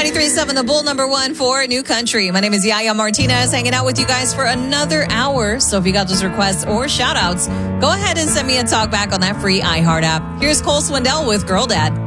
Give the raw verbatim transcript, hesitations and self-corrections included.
ninety-three point seven, the Bull number one for New Country. My name is Yaya Martinez, hanging out with you guys for another hour. So if you got those requests or shout outs, go ahead and send me a talk back on that free iHeart app. Here's Cole Swindell with Girl Dad.